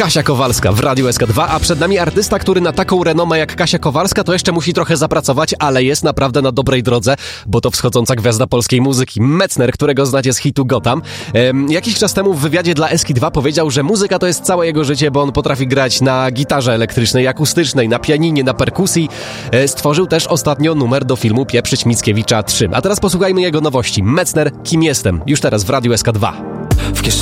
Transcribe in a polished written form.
Kasia Kowalska w Radiu SK2, a przed nami artysta, który na taką renomę jak Kasia Kowalska to jeszcze musi trochę zapracować, ale jest naprawdę na dobrej drodze, bo to wschodząca gwiazda polskiej muzyki. Metzner, którego znacie z hitu Gotham. Jakiś czas temu w wywiadzie dla SK2 powiedział, że muzyka to jest całe jego życie, bo on potrafi grać na gitarze elektrycznej, akustycznej, na pianinie, na perkusji. Stworzył też ostatnio numer do filmu Pieprzyć Mickiewicza 3. A teraz posłuchajmy jego nowości. Metzner, Kim jestem? Już teraz w Radiu SK2.